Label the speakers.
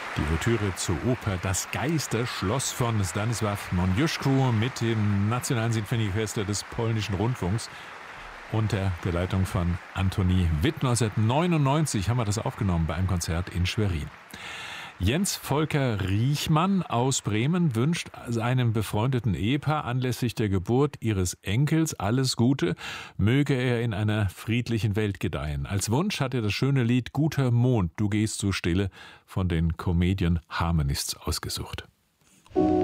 Speaker 1: Die Ouvertüre zur Oper Das Geisterschloss von Stanisław Moniuszko mit dem Nationalen Sinfonieorchester des Polnischen Rundfunks unter der Leitung von Antoni Wittmer. 1999 haben wir das aufgenommen bei einem Konzert in Schwerin. Jens Volker Riechmann aus Bremen wünscht seinem befreundeten Ehepaar anlässlich der Geburt ihres Enkels alles Gute, möge er in einer friedlichen Welt gedeihen. Als Wunsch hat er das schöne Lied Guter Mond, du gehst so stille von den Comedian Harmonists ausgesucht.